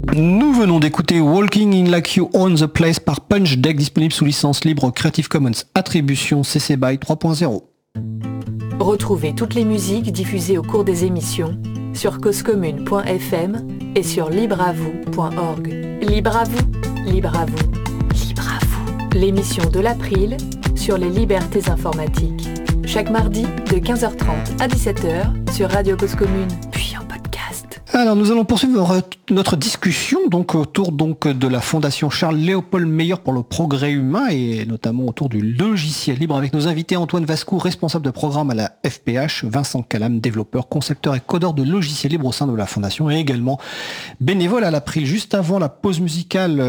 Nous venons d'écouter Walking in Like You Own the Place par Punch Deck, disponible sous licence libre Creative Commons Attribution CC BY 3.0. Retrouvez toutes les musiques diffusées au cours des émissions sur causecommune.fm et sur libreavou.org. Libre à vous, libre à vous, libre à vous. L'émission de l'April sur les libertés informatiques. Chaque mardi de 15h30 à 17h sur Radio Cause Commune, puis en podcast. Alors nous allons poursuivre notre discussion autour de la Fondation Charles-Léopold Meyer pour le progrès humain et notamment autour du logiciel libre avec nos invités Antoine Vascou, responsable de programme à la FPH, Vincent Calam, développeur, concepteur et codeur de logiciels libres au sein de la Fondation et également bénévole à l'April. Juste avant la pause musicale,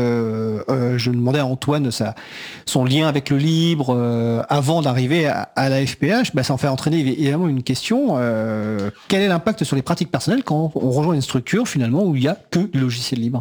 je demandais à Antoine son lien avec le libre avant d'arriver à la FPH. Ça en fait entraîner évidemment une question. Quel est l'impact sur les pratiques personnelles quand on rejoint une structure finalement où il n'y a que du logiciel libre?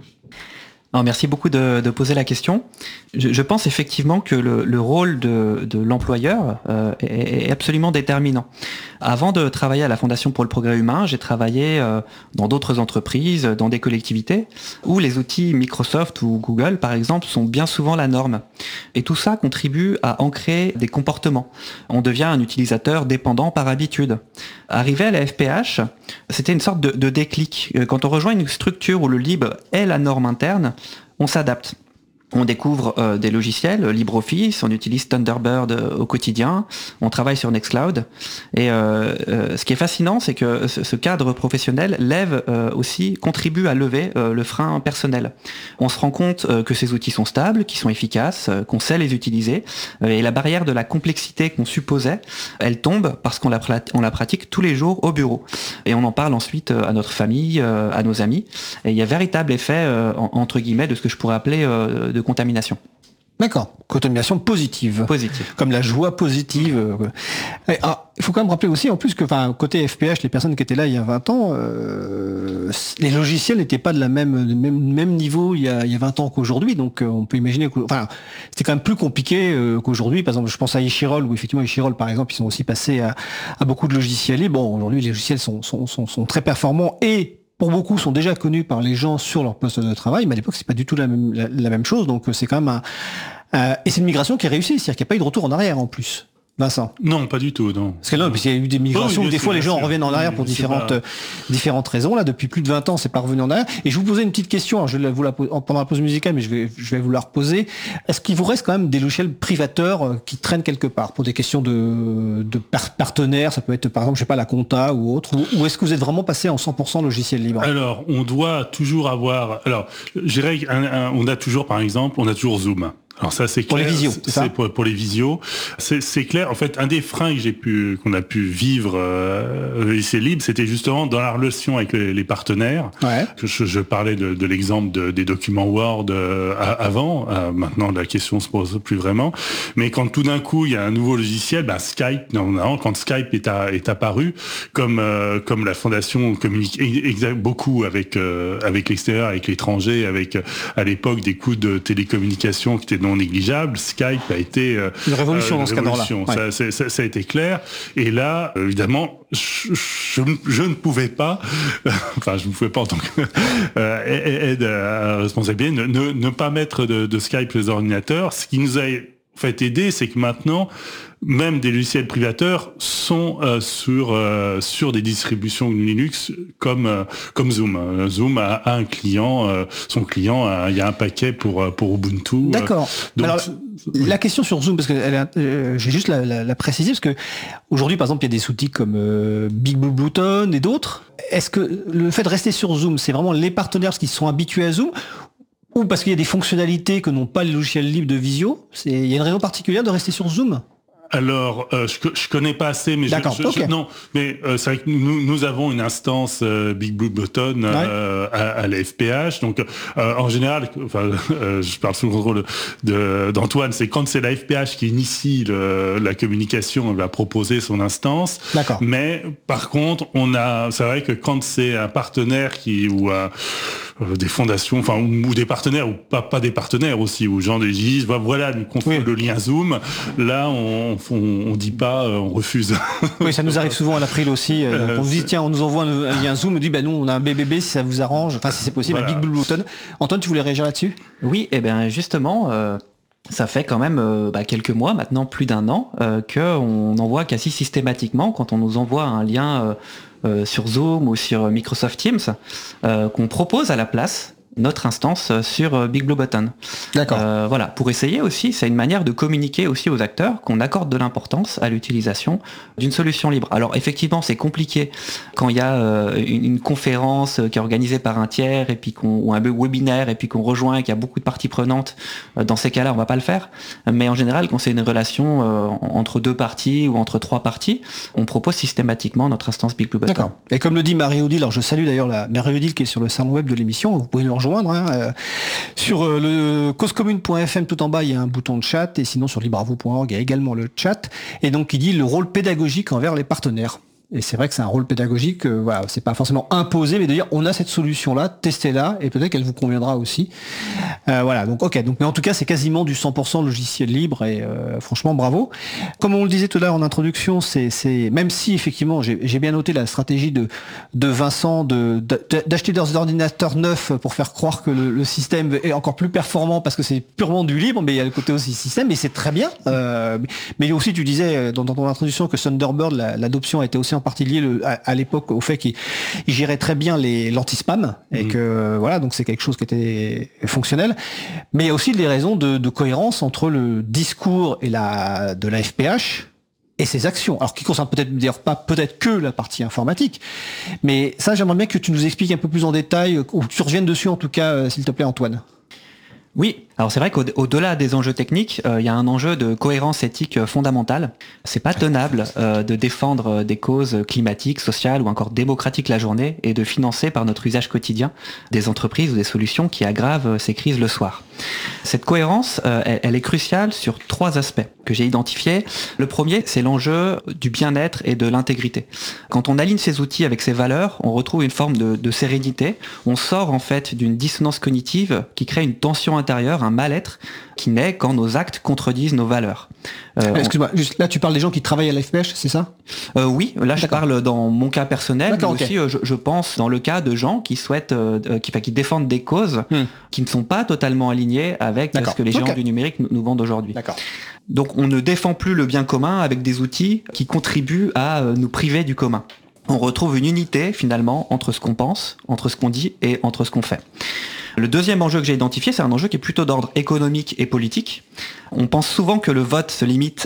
Alors, merci beaucoup de poser la question. Je pense effectivement que le rôle de l'employeur est absolument déterminant. Avant de travailler à la Fondation pour le progrès humain, j'ai travaillé dans d'autres entreprises, dans des collectivités, où les outils Microsoft ou Google, par exemple, sont bien souvent la norme. Et tout ça contribue à ancrer des comportements. On devient un utilisateur dépendant par habitude. Arrivé à la FPH, c'était une sorte de déclic. Quand on rejoint une structure où le libre est la norme interne, on s'adapte. On découvre des logiciels, LibreOffice, on utilise Thunderbird au quotidien, on travaille sur Nextcloud. Et ce qui est fascinant, c'est que ce cadre professionnel contribue à lever le frein personnel. On se rend compte que ces outils sont stables, qu'ils sont efficaces, qu'on sait les utiliser. Et la barrière de la complexité qu'on supposait, elle tombe parce qu'on la pratique tous les jours au bureau. Et on en parle ensuite à notre famille, à nos amis. Et il y a véritable effet, entre guillemets, de ce que je pourrais appeler de contamination. D'accord, contamination positive. Positive. Comme la joie positive. Il faut quand même rappeler aussi, en plus, que côté FPH, les personnes qui étaient là il y a 20 ans, les logiciels n'étaient pas de la même niveau il y a 20 ans qu'aujourd'hui. Donc on peut imaginer que c'était quand même plus compliqué qu'aujourd'hui. Par exemple, je pense à Ishirol, où effectivement Ishirol, par exemple, ils sont aussi passés à beaucoup de logiciels libres. Bon, aujourd'hui, les logiciels sont très performants et pour beaucoup sont déjà connus par les gens sur leur poste de travail, mais à l'époque c'est pas du tout la même chose, donc c'est quand même et c'est une migration qui est réussie, c'est-à-dire qu'il n'y a pas eu de retour en arrière en plus. Vincent? Non, pas du tout, non. Parce que parce qu'il y a eu des migrations où des fois les gens reviennent en arrière pour différentes raisons. Là, depuis plus de 20 ans, c'est pas revenu en arrière. Et je vous posais une petite question, alors je vais vous la poser pendant la pause musicale, mais je vais vous la reposer. Est-ce qu'il vous reste quand même des logiciels privateurs qui traînent quelque part pour des questions de partenaires? Ça peut être par exemple, je sais pas, la compta ou autre. Ou est-ce que vous êtes vraiment passé en 100% logiciel libre? Alors, on doit toujours avoir. Alors, je dirais on a toujours, par exemple, Zoom. Alors ça c'est clair. Pour les visios, c'est ça. Pour les visios, c'est clair. En fait, un des freins qu'on a pu vivre c'est libre, c'était justement dans la relation avec les partenaires. Ouais. Je parlais de l'exemple des documents Word avant. Maintenant, la question se pose plus vraiment. Mais quand tout d'un coup il y a un nouveau logiciel, Skype. Quand Skype est apparu, comme la fondation communique beaucoup avec l'extérieur, avec l'étranger, avec à l'époque des coûts de télécommunications qui étaient non négligeable, Skype a été une révolution dans ce cadre-là. Ouais. Ça a été clair. Et là, évidemment, je ne pouvais pas, je ne pouvais pas en tant que aide à responsabilité, ne pas mettre de Skype sur les ordinateurs. Ce qui nous a fait aider, c'est que maintenant, même des logiciels privateurs sont sur des distributions Linux comme Zoom. Zoom a un client, son client, il y a un paquet pour Ubuntu. D'accord. Alors, la question sur Zoom, parce que j'ai juste la préciser, parce que aujourd'hui, par exemple, il y a des outils comme Big Blue Button et d'autres. Est-ce que le fait de rester sur Zoom, c'est vraiment les partenaires parce qu'ils sont habitués à Zoom, ou parce qu'il y a des fonctionnalités que n'ont pas les logiciels libres de visio? Il y a une raison particulière de rester sur Zoom? Alors, je connais pas assez, mais non, mais c'est vrai que nous avons une instance Big Blue Button à la FPH. Donc, en général, je parle sous le contrôle d'Antoine, c'est quand c'est la FPH qui initie la communication, elle va proposer son instance. D'accord. Mais par contre, c'est vrai que quand c'est un partenaire des fondations, enfin ou des partenaires ou pas des partenaires aussi, où les gens disent voilà, nous contrôlons le lien Zoom. Là, on dit pas, on refuse. Oui, ça nous arrive souvent à l'April aussi. On nous dit tiens, on nous envoie un lien Zoom, on dit nous on a un BBB si ça vous arrange, enfin si c'est possible, un Big Blue Button. Antoine, tu voulais réagir là-dessus ? Oui, et bien justement. Ça fait quand même quelques mois, maintenant plus d'1 an, qu'on envoie quasi systématiquement, quand on nous envoie un lien sur Zoom ou sur Microsoft Teams, qu'on propose à la place notre instance sur Big Blue Button. D'accord. Voilà, pour essayer aussi, c'est une manière de communiquer aussi aux acteurs qu'on accorde de l'importance à l'utilisation d'une solution libre. Alors effectivement, c'est compliqué quand il y a une conférence qui est organisée par un tiers et puis ou un webinaire et puis qu'on rejoint et qu'il y a beaucoup de parties prenantes. Dans ces cas-là, on va pas le faire. Mais en général, quand c'est une relation entre 2 parties ou entre 3 parties, on propose systématiquement notre instance Big Blue Button. D'accord. Et comme le dit Marie-Odile, alors je salue d'ailleurs Marie-Odile qui est sur le salon web de l'émission, vous pouvez nous rejoindre. Sur le causecommune.fm, tout en bas, il y a un bouton de chat, et sinon sur libravou.org, il y a également le chat, et donc il dit le rôle pédagogique envers les partenaires. Et c'est vrai que c'est un rôle pédagogique, voilà, c'est pas forcément imposé, mais de dire on a cette solution-là, testez-la, et peut-être qu'elle vous conviendra aussi. Voilà, donc ok, donc mais en tout cas c'est quasiment du 100% logiciel libre, et franchement bravo. Comme on le disait tout à l'heure en introduction, c'est même si effectivement j'ai bien noté la stratégie de Vincent d'acheter des ordinateurs neufs pour faire croire que le système est encore plus performant parce que c'est purement du libre, mais il y a le côté aussi système, et c'est très bien. Mais aussi tu disais dans ton introduction que Thunderbird, l'adoption était aussi en partie liée à l'époque au fait qu'il gérait très bien l'anti-spam, et que voilà, donc c'est quelque chose qui était fonctionnel. Mais il y a aussi des raisons de cohérence entre le discours et de la FPH et ses actions. Alors qui concerne peut-être que la partie informatique, mais ça j'aimerais bien que tu nous expliques un peu plus en détail, ou que tu reviennes dessus en tout cas, s'il te plaît Antoine. Oui, alors c'est vrai qu'au-delà des enjeux techniques, il y a un enjeu de cohérence éthique fondamentale. C'est pas tenable de défendre des causes climatiques, sociales ou encore démocratiques la journée et de financer par notre usage quotidien des entreprises ou des solutions qui aggravent ces crises le soir. Cette cohérence, elle est cruciale sur 3 aspects que j'ai identifiés. Le premier, c'est l'enjeu du bien-être et de l'intégrité. Quand on aligne ces outils avec ces valeurs, on retrouve une forme de sérénité. On sort en fait d'une dissonance cognitive qui crée une tension intérieure, un mal-être qui naît quand nos actes contredisent nos valeurs. Excuse-moi, juste là tu parles des gens qui travaillent à la FPH, c'est ça ? Oui, là je parle dans mon cas personnel, mais aussi okay. je pense dans le cas de gens qui souhaitent, qui défendent des causes qui ne sont pas totalement alignées avec ce que les géants du numérique nous vendent aujourd'hui. D'accord. Donc on ne défend plus le bien commun avec des outils qui contribuent à nous priver du commun. On retrouve une unité finalement entre ce qu'on pense, entre ce qu'on dit et entre ce qu'on fait. Le deuxième enjeu que j'ai identifié, c'est un enjeu qui est plutôt d'ordre économique et politique. On pense souvent que le vote se limite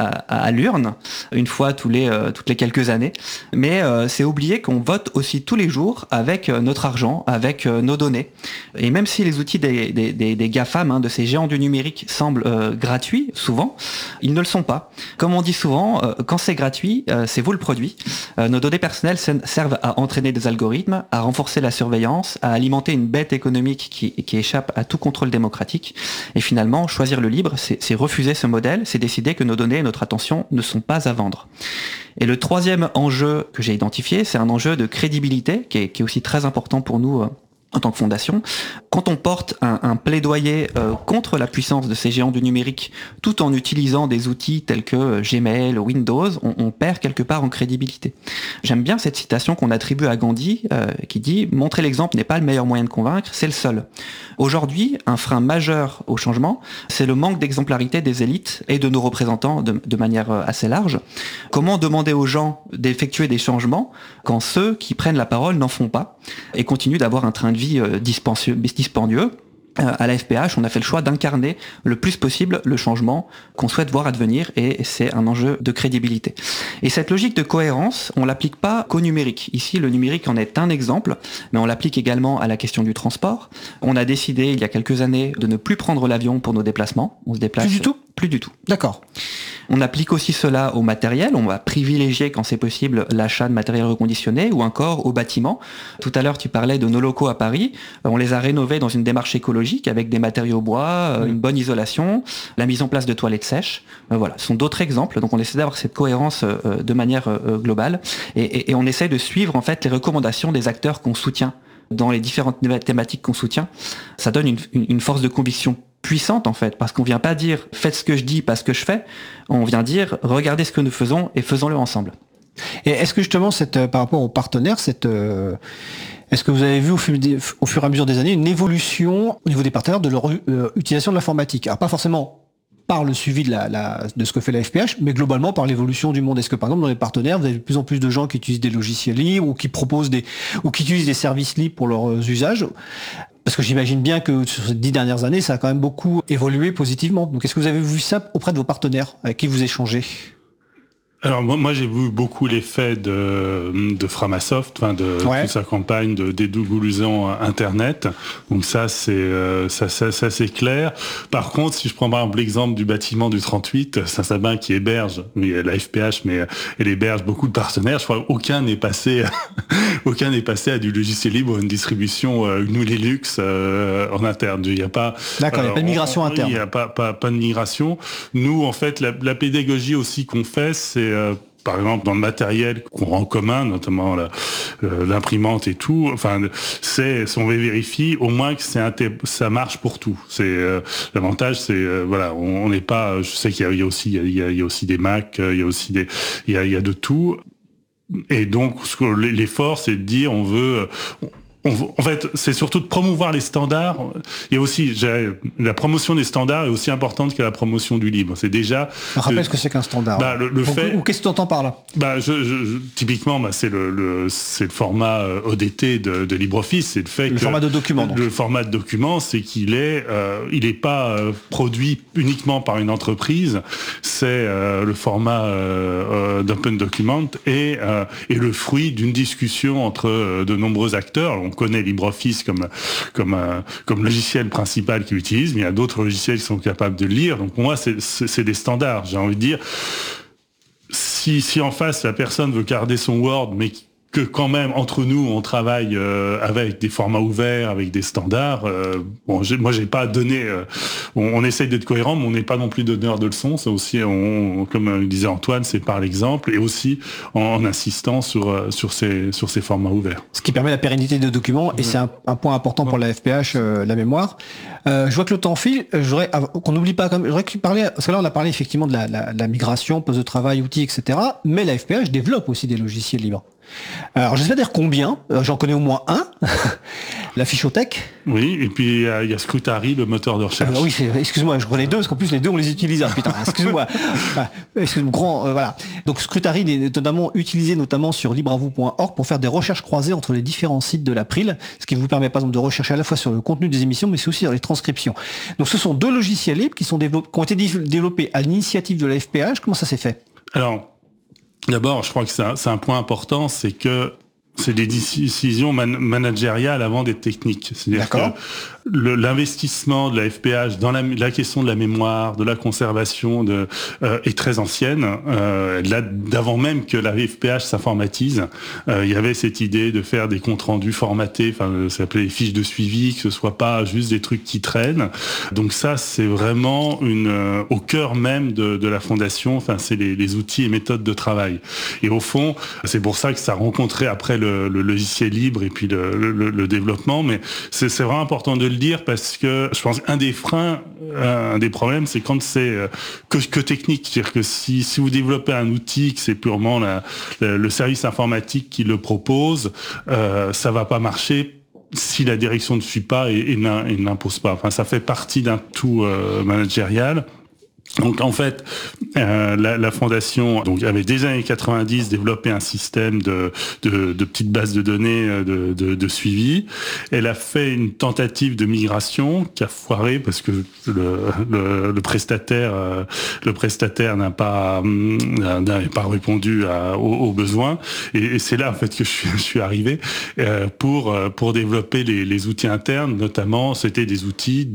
à l'urne, une fois toutes les quelques années, mais c'est oublier qu'on vote aussi tous les jours avec notre argent, avec nos données. Et même si les outils des GAFAM, de ces géants du numérique, semblent gratuits, souvent, ils ne le sont pas. Comme on dit souvent, quand c'est gratuit, c'est vous le produit. Nos données personnelles servent à entraîner des algorithmes, à renforcer la surveillance, à alimenter une bête économique qui échappe à tout contrôle démocratique. Et finalement, choisir le libre, c'est refuser ce modèle, c'est décider que nos données et notre attention ne sont pas à vendre. Et le troisième enjeu que j'ai identifié, c'est un enjeu de crédibilité qui est aussi très important pour nous en tant que fondation. Quand on porte un plaidoyer contre la puissance de ces géants du numérique, tout en utilisant des outils tels que Gmail, Windows, on perd quelque part en crédibilité. J'aime bien cette citation qu'on attribue à Gandhi, qui dit « Montrer l'exemple n'est pas le meilleur moyen de convaincre, c'est le seul ». Aujourd'hui, un frein majeur au changement, c'est le manque d'exemplarité des élites et de nos représentants de manière assez large. Comment demander aux gens d'effectuer des changements quand ceux qui prennent la parole n'en font pas et continuent d'avoir un train de vie dispendieux? À la FPH, on a fait le choix d'incarner le plus possible le changement qu'on souhaite voir advenir, et c'est un enjeu de crédibilité. Et cette logique de cohérence, on l'applique pas qu'au numérique. Ici, le numérique en est un exemple, mais on l'applique également à la question du transport. On a décidé, il y a quelques années, de ne plus prendre l'avion pour nos déplacements. On se déplace... Plus du tout ? Plus du tout. D'accord. On applique aussi cela au matériel. On va privilégier, quand c'est possible, l'achat de matériel reconditionné, ou encore au bâtiment. Tout à l'heure, tu parlais de nos locaux à Paris. On les a rénovés dans une démarche écologique avec des matériaux bois, une bonne isolation, la mise en place de toilettes sèches. Voilà, ce sont d'autres exemples. Donc on essaie d'avoir cette cohérence de manière globale, et on essaie de suivre en fait les recommandations des acteurs qu'on soutient dans les différentes thématiques qu'on soutient, ça donne une force de conviction puissante en fait, parce qu'on vient pas dire faites ce que je dis, pas ce que je fais, on vient dire regardez ce que nous faisons et faisons-le ensemble. Et est-ce que justement par rapport aux partenaires, est-ce que vous avez vu au fur et à mesure des années une évolution au niveau des partenaires de leur utilisation de l'informatique? Alors pas forcément par le suivi de ce que fait la FPH, mais globalement par l'évolution du monde. Est-ce que par exemple dans les partenaires, vous avez de plus en plus de gens qui utilisent des logiciels libres ou qui utilisent des services libres pour leurs usages? Parce que j'imagine bien que sur ces 10 dernières années, ça a quand même beaucoup évolué positivement. Donc est-ce que vous avez vu ça auprès de vos partenaires avec qui vous échangez? Alors moi j'ai vu beaucoup l'effet de Framasoft, toute sa campagne de dédoublissant Internet. Donc ça c'est clair. Par contre, si je prends par exemple l'exemple du bâtiment du 38, Saint-Sabin qui héberge la FPH, mais elle héberge beaucoup de partenaires. Je crois qu'aucun n'est passé à du logiciel libre, une distribution GNU Linux en interne. Il n'y a pas. D'accord, il n'y a pas de migration interne. Il n'y a pas de migration. Nous en fait la pédagogie aussi qu'on fait, c'est par exemple dans le matériel qu'on rend commun, notamment l'imprimante et tout, on vérifie au moins que ça marche pour tout. C'est l'avantage, c'est on n'est pas. Je sais qu'il y a aussi des Mac, il y a de tout. Et donc l'effort, c'est de dire en fait, c'est surtout de promouvoir les standards. Il y a aussi la promotion des standards est aussi importante que la promotion du libre. C'est déjà. Rappelle ce que c'est qu'un standard. Ou qu'est-ce que tu entends par là? Typiquement, c'est le format ODT de LibreOffice. C'est le fait que format de document. Le format de document, c'est qu'il est pas produit uniquement par une entreprise. C'est le format d'Open Document et le fruit d'une discussion entre de nombreux acteurs. On connaît LibreOffice comme logiciel principal qu'il utilise, mais il y a d'autres logiciels qui sont capables de le lire. Donc pour moi, c'est des standards. J'ai envie de dire, si en face la personne veut garder son Word, mais que quand même entre nous on travaille avec des formats ouverts, avec des standards. Moi j'ai pas donné. On essaye d'être cohérent, mais on n'est pas non plus donneur de leçons. C'est aussi, comme disait Antoine, c'est par l'exemple et aussi en insistant sur ces formats ouverts. Ce qui permet la pérennité des documents et c'est un point important pour la FPH, la mémoire. Je vois que le temps file. Qu'on n'oublie pas, j'aurais parlé, parce que là on a parlé effectivement de la migration, poste de travail, outils, etc. Mais la FPH développe aussi des logiciels libres. Alors je sais pas dire combien, j'en connais au moins un, la Fichotech. Oui, et puis il y a Scrutary, le moteur de recherche. Oui, excuse-moi, je connais deux, parce qu'en plus les deux on les utilise. Putain, excuse-moi. Voilà. Donc Scrutary est notamment utilisé notamment sur libravou.org pour faire des recherches croisées entre les différents sites de l'April, ce qui vous permet par exemple de rechercher à la fois sur le contenu des émissions, mais c'est aussi sur les transcriptions. Donc ce sont deux logiciels libres qui ont été développés à l'initiative de la FPH. Comment ça s'est fait? Alors, d'abord, je crois que c'est un point important, c'est que c'est des décisions managériales avant d'être techniques. C'est-à-dire que l'investissement de la FPH dans la question de la mémoire, de la conservation est très ancienne. Là, d'avant même que la FPH s'informatise, il y avait cette idée de faire des comptes rendus formatés, ça s'appelait les fiches de suivi, que ce soit pas juste des trucs qui traînent. Donc ça, c'est vraiment au cœur même de la fondation. C'est les outils et méthodes de travail. Et au fond, c'est pour ça que ça a rencontré après le logiciel libre et puis le développement. Mais c'est vraiment important de le dire parce que je pense qu'un des freins, un des problèmes, c'est quand c'est que technique. C'est-à-dire que si vous développez un outil, que c'est purement le service informatique qui le propose, ça va pas marcher si la direction ne suit pas et n'impose pas. Ça fait partie d'un tout managérial. Donc en fait, la fondation avait dès les années 90 développé un système de petites bases de données de suivi. Elle a fait une tentative de migration qui a foiré parce que le prestataire n'avait pas répondu aux besoins. Et c'est là en fait que je suis arrivé pour développer les outils internes. Notamment, c'était des outils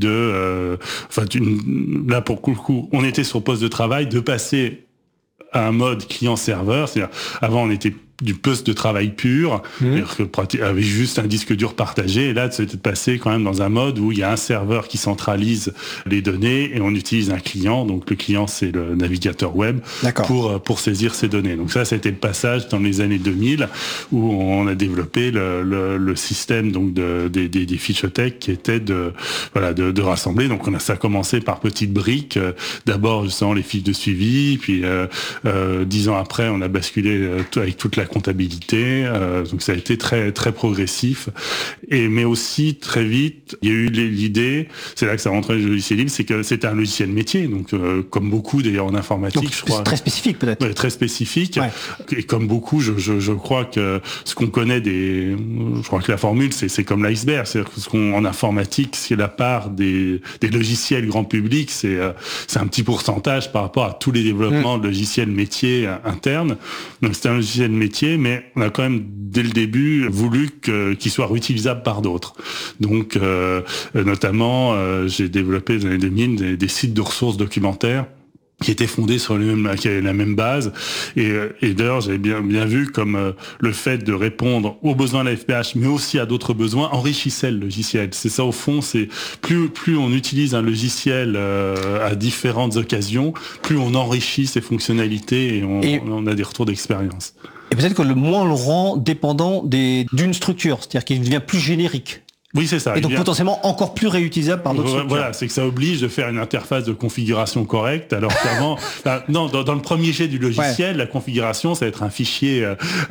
là pour le coup, on était sur poste de travail, de passer à un mode client-serveur. C'est-à-dire, avant, on était du poste de travail pur, c'est-à-dire que avec juste un disque dur partagé, et là c'était passé quand même dans un mode où il y a un serveur qui centralise les données et on utilise un client, donc le client c'est le navigateur web pour saisir ces données. Donc ça c'était le passage dans les années 2000 où on a développé le système donc des fichothèques qui était de rassembler. Donc ça a commencé par petites briques, d'abord justement les fiches de suivi, puis 10 ans après on a basculé avec toute la comptabilité, donc ça a été très très progressif, mais aussi très vite il y a eu l'idée, c'est là que ça rentrait le logiciel libre, c'est que c'était un logiciel métier, donc comme beaucoup d'ailleurs en informatique, donc, je crois très spécifique peut-être. Ouais, très spécifique, et comme beaucoup je crois que ce qu'on connaît je crois que la formule c'est comme l'iceberg, c'est-à-dire que ce qu'on en informatique, c'est la part des logiciels grand public, c'est un petit pourcentage par rapport à tous les développements de logiciels métiers internes. Donc c'était un logiciel métier, mais on a quand même dès le début voulu qu'il soit réutilisable par d'autres. Donc notamment j'ai développé dans les années 2000 des sites de ressources documentaires qui étaient fondés sur qui avaient la même base, et d'ailleurs j'avais bien vu comme le fait de répondre aux besoins de la FPH mais aussi à d'autres besoins enrichissait le logiciel. C'est ça au fond, c'est plus on utilise un logiciel à différentes occasions, plus on enrichit ses fonctionnalités et on a des retours d'expérience. Et peut-être que le moins on le rend dépendant d'une structure, c'est-à-dire qu'il devient plus générique. Oui, c'est ça. Et donc potentiellement encore plus réutilisable par d'autres structures. Voilà, c'est que ça oblige de faire une interface de configuration correcte, alors qu'avant, dans le premier jet du logiciel, la configuration, ça va être un fichier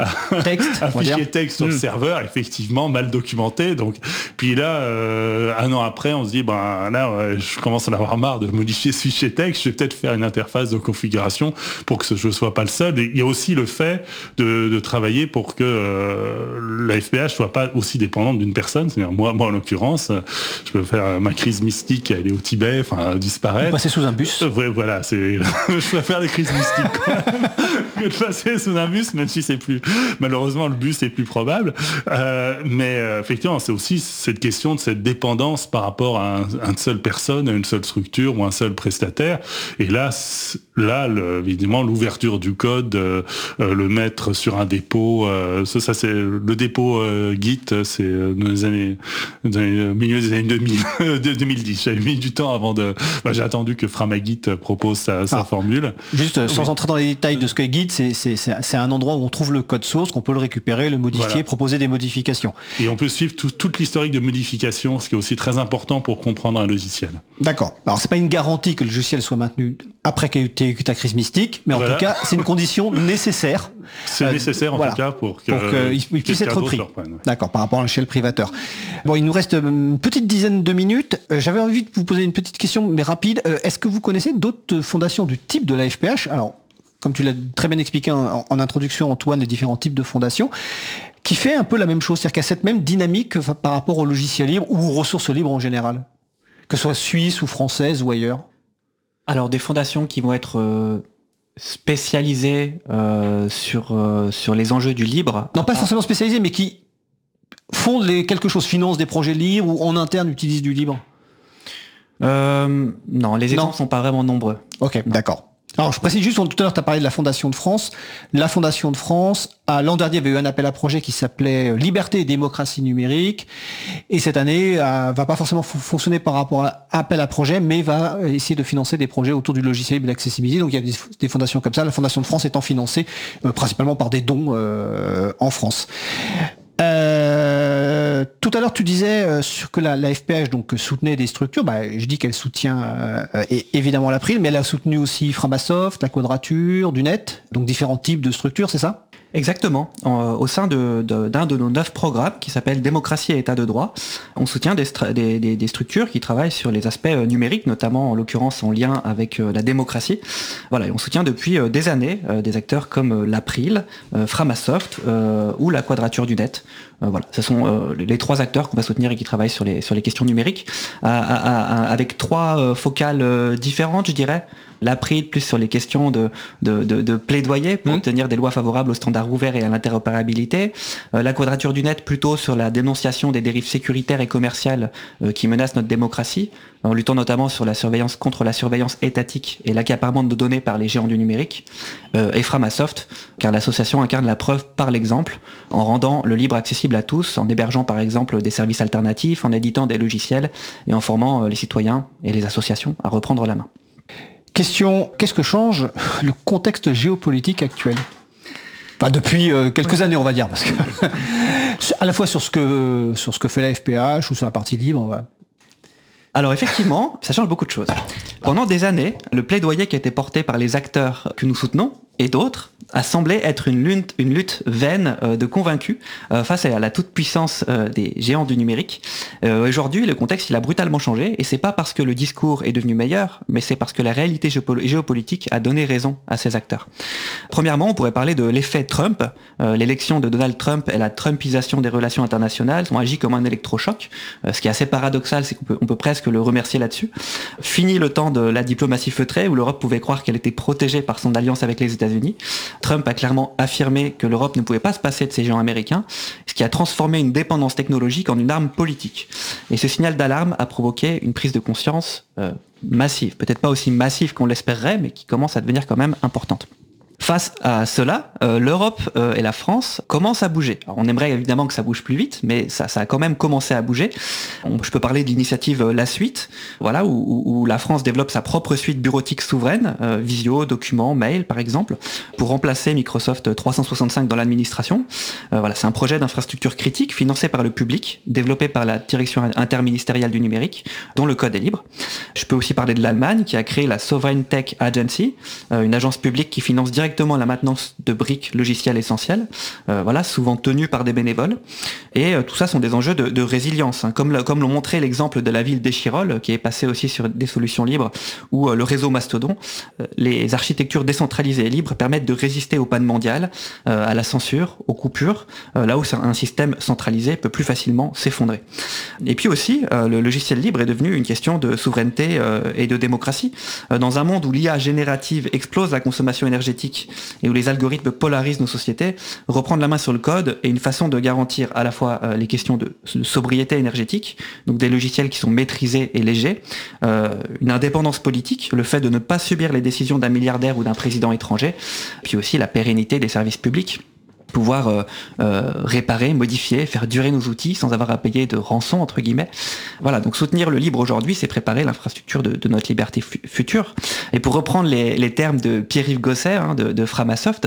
texte sur le serveur, effectivement mal documenté. Donc, puis là, un an après, on se dit, je commence à en avoir marre de modifier ce fichier texte. Je vais peut-être faire une interface de configuration pour que je sois pas le seul. Et il y a aussi le fait de travailler pour que la FPH soit pas aussi dépendante d'une personne. C'est-à-dire moi, en l'occurrence, je peux faire ma crise mystique, aller au Tibet, disparaître. Passer sous un bus. Voilà, je peux faire des crises mystiques que de passer sous un bus, même si malheureusement le bus est plus probable. Mais effectivement, c'est aussi cette question de cette dépendance par rapport à une seule personne, à une seule structure ou un seul prestataire. Et là, évidemment, l'ouverture du code, le mettre sur un dépôt, ça c'est le dépôt Git, c'est dans les milieu des années 2010. J'avais mis du temps avant j'ai attendu que Framagit propose sa formule. Juste, sans entrer dans les détails de ce qu'est Git, c'est un endroit où on trouve le code source, qu'on peut le récupérer, le modifier, proposer des modifications. Et on peut suivre toute l'historique de modification, ce qui est aussi très important pour comprendre un logiciel. D'accord. Alors, c'est pas une garantie que le logiciel soit maintenu après qu'il y ait eu ta crise mystique, mais en tout cas, c'est une condition nécessaire. C'est nécessaire, en tout cas, pour qu'il puisse être repris. D'accord, par rapport à un shell privateur. Bon, il nous reste une petite dizaine de minutes. J'avais envie de vous poser une petite question, mais rapide. Est-ce que vous connaissez d'autres fondations du type de la FPH ? Alors, comme tu l'as très bien expliqué en introduction, Antoine, les différents types de fondations, qui fait un peu la même chose, c'est-à-dire qu'il y a cette même dynamique par rapport au logiciel libre ou aux ressources libres en général, que ce soit suisse ou française ou ailleurs. Alors, des fondations qui vont être spécialisées sur les enjeux du libre. Non, pas forcément spécialisées, mais qui fondent quelque chose, financent des projets libres ou en interne utilisent du libre. Non, les exemples sont pas vraiment nombreux. Ok, d'accord. Alors, je précise juste, tout à l'heure, tu as parlé de la Fondation de France. La Fondation de France, l'an dernier, avait eu un appel à projet qui s'appelait Liberté et démocratie numérique. Et cette année, va pas forcément fonctionner par rapport à appel à projet, mais va essayer de financer des projets autour du logiciel libre et de l'accessibilité. Donc, il y a des fondations comme ça. La Fondation de France étant financée principalement par des dons en France. Tout à l'heure, tu disais que la FPH donc soutenait des structures. Je dis qu'elle soutient évidemment l'April, mais elle a soutenu aussi Framasoft, la Quadrature, du Net, donc différents types de structures, c'est ça ? Exactement. Au sein d'un de nos 9 programmes qui s'appelle Démocratie et État de droit, on soutient des structures qui travaillent sur les aspects numériques, notamment en l'occurrence en lien avec la démocratie. Voilà, et on soutient depuis des années des acteurs comme l'April, Framasoft ou la Quadrature du Net. Voilà, ce sont les 3 acteurs qu'on va soutenir et qui travaillent sur les questions numériques, avec 3 focales différentes, je dirais. L'April plus sur les questions de plaidoyer pour obtenir des lois favorables aux standards l'art ouvert et à l'interopérabilité. La Quadrature du Net plutôt sur la dénonciation des dérives sécuritaires et commerciales qui menacent notre démocratie, en luttant notamment contre la surveillance étatique et l'accaparement de nos données par les géants du numérique. Et Framasoft, car l'association incarne la preuve par l'exemple, en rendant le libre accessible à tous, en hébergeant par exemple des services alternatifs, en éditant des logiciels et en formant les citoyens et les associations à reprendre la main. Question, qu'est-ce que change le contexte géopolitique actuel ? Enfin, depuis quelques années, on va dire, parce que à la fois sur ce que fait la FPH ou sur la partie libre, voilà. Alors effectivement, ça change beaucoup de choses. Pendant des années, le plaidoyer qui a été porté par les acteurs que nous soutenons et d'autres a semblé être une lutte vaine de convaincus face à la toute-puissance des géants du numérique. Aujourd'hui, le contexte il a brutalement changé et c'est pas parce que le discours est devenu meilleur, mais c'est parce que la réalité géopolitique a donné raison à ces acteurs. Premièrement, on pourrait parler de l'effet Trump. L'élection de Donald Trump et la trumpisation des relations internationales ont agi comme un électrochoc. Ce qui est assez paradoxal, c'est qu'on peut presque le remercier là-dessus. Fini le temps de la diplomatie feutrée où l'Europe pouvait croire qu'elle était protégée par son alliance avec les États-Unis. Trump a clairement affirmé que l'Europe ne pouvait pas se passer de ces géants américains, ce qui a transformé une dépendance technologique en une arme politique. Et ce signal d'alarme a provoqué une prise de conscience massive, peut-être pas aussi massive qu'on l'espérerait, mais qui commence à devenir quand même importante. Face à cela, l'Europe et la France commencent à bouger. Alors, on aimerait évidemment que ça bouge plus vite, mais ça a quand même commencé à bouger. Je peux parler de l'initiative La Suite, voilà, où la France développe sa propre suite bureautique souveraine, visio, documents, mail par exemple, pour remplacer Microsoft 365 dans l'administration. Voilà, c'est un projet d'infrastructure critique financé par le public, développé par la direction interministérielle du numérique, dont le code est libre. Je peux aussi parler de l'Allemagne qui a créé la Sovereign Tech Agency, une agence publique qui finance directement la maintenance de briques logicielles essentielles, voilà, souvent tenues par des bénévoles. Et tout ça sont des enjeux de résilience, hein, comme l'ont montré l'exemple de la ville d'Échirolles, qui est passée aussi sur des solutions libres, ou le réseau Mastodon. Les architectures décentralisées et libres permettent de résister aux pannes mondiales, à la censure, aux coupures, là où un système centralisé peut plus facilement s'effondrer. Et puis aussi, le logiciel libre est devenu une question de souveraineté et de démocratie. Dans un monde où l'IA générative explose la consommation énergétique et où les algorithmes polarisent nos sociétés, reprendre la main sur le code est une façon de garantir à la fois les questions de sobriété énergétique, donc des logiciels qui sont maîtrisés et légers, une indépendance politique, le fait de ne pas subir les décisions d'un milliardaire ou d'un président étranger, puis aussi la pérennité des services publics. Pouvoir réparer, modifier, faire durer nos outils sans avoir à payer de rançon, entre guillemets. Voilà, donc soutenir le libre aujourd'hui, c'est préparer l'infrastructure de notre liberté future. Et pour reprendre les termes de Pierre-Yves Gosset, hein, de Framasoft,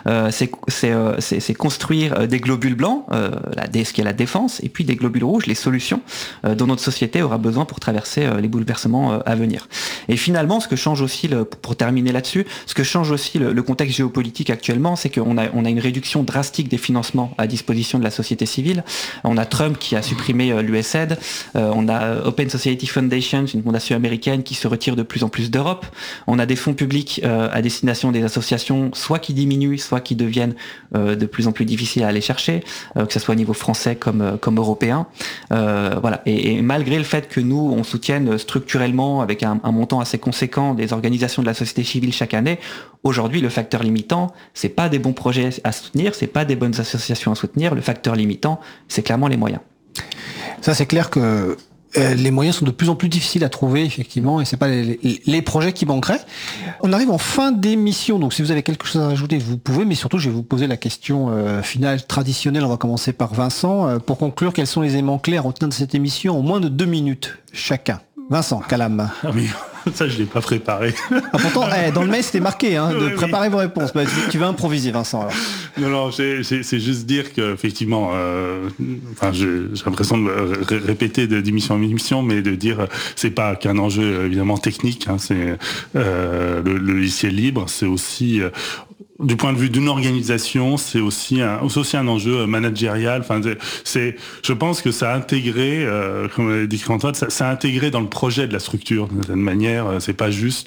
c'est construire des globules blancs, ce qui est la défense, et puis des globules rouges, les solutions dont notre société aura besoin pour traverser les bouleversements à venir. Et finalement, ce que change aussi, pour terminer là-dessus, ce que change aussi le contexte géopolitique actuellement, c'est qu'on a une réduction drastique des financements à disposition de la société civile. On a Trump qui a supprimé l'USAID, on a Open Society Foundation, une fondation américaine qui se retire de plus en plus d'Europe. On a des fonds publics à destination des associations, soit qui diminuent, soit qui deviennent de plus en plus difficiles à aller chercher, que ce soit au niveau français comme européen. Voilà. Et malgré le fait que nous, on soutienne structurellement, avec un montant assez conséquent, des organisations de la société civile chaque année, aujourd'hui, le facteur limitant, c'est pas des bons projets à soutenir, c'est pas des bonnes associations à soutenir. Le facteur limitant, c'est clairement les moyens. Ça, c'est clair que les moyens sont de plus en plus difficiles à trouver, effectivement, et c'est pas les projets qui manqueraient. On arrive en fin d'émission, donc si vous avez quelque chose à rajouter, vous pouvez, mais surtout, je vais vous poser la question finale traditionnelle. On va commencer par Vincent. Pour conclure, quels sont les éléments clairs à retenir de cette émission en moins de 2 minutes chacun? Vincent, Calam. Ah oui, ça je l'ai pas préparé. Ah, pourtant, dans le mail c'était marqué de préparer vos réponses. Bah, tu vas improviser, Vincent. Alors. Non, c'est juste dire que effectivement, j'ai l'impression de le répéter d'émission en émission, mais de dire c'est pas qu'un enjeu évidemment technique. Hein, c'est le logiciel libre, c'est aussi du point de vue d'une organisation, c'est aussi un enjeu managérial. Enfin, je pense que ça a intégré, comme l'a dit Antoine, ça a intégré dans le projet de la structure d'une certaine manière. C'est pas juste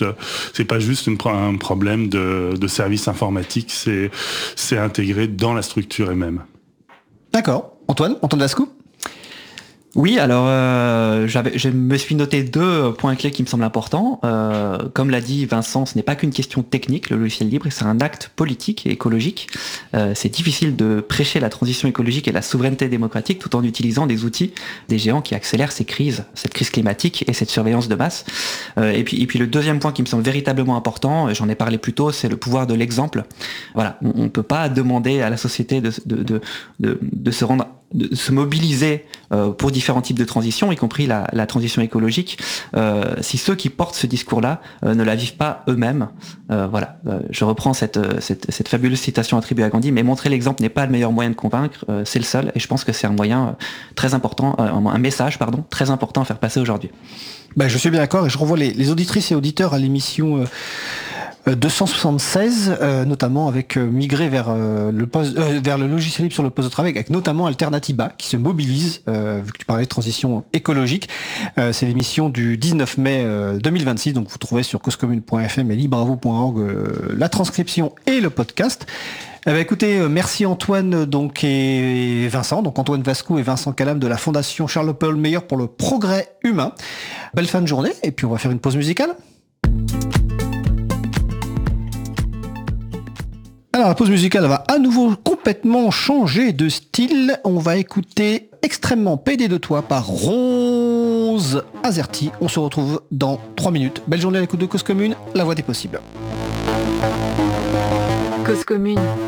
un problème de service informatique. C'est intégré dans la structure elle-même. D'accord. Antoine Lascaux. Oui, alors je me suis noté 2 points clés qui me semblent importants. Comme l'a dit Vincent, ce n'est pas qu'une question technique, le logiciel libre, c'est un acte politique et écologique. C'est difficile de prêcher la transition écologique et la souveraineté démocratique tout en utilisant des outils des géants qui accélèrent ces crises, cette crise climatique et cette surveillance de masse. Et puis le deuxième point qui me semble véritablement important, j'en ai parlé plus tôt, c'est le pouvoir de l'exemple. Voilà, on ne peut pas demander à la société de se mobiliser pour différents types de transitions, y compris la transition écologique, si ceux qui portent ce discours-là ne la vivent pas eux-mêmes. Voilà, je reprends cette fabuleuse citation attribuée à Gandhi, mais montrer l'exemple n'est pas le meilleur moyen de convaincre, c'est le seul, et je pense que c'est un moyen très important, un message très important à faire passer aujourd'hui. Je suis bien d'accord, et je renvoie les auditrices et auditeurs à l'émission 276, notamment avec migrer vers le logiciel libre sur le poste de travail, avec notamment Alternativa qui se mobilise, vu que tu parlais de transition écologique. C'est l'émission du 19 mai 2026, donc vous trouvez sur causecommune.fm et libravou.org la transcription et le podcast. Écoutez, merci Antoine et Vincent, donc Antoine Vascou et Vincent Calam de la Fondation Charles-Paul Meilleur pour le progrès humain. Belle fin de journée, et puis on va faire une pause musicale. Alors la pause musicale va à nouveau complètement changer de style. On va écouter Extrêmement PD de toi par Rose Azerty. On se retrouve dans 3 minutes. Belle journée à l'écoute de Cause Commune, la voix des possibles. Cause Commune.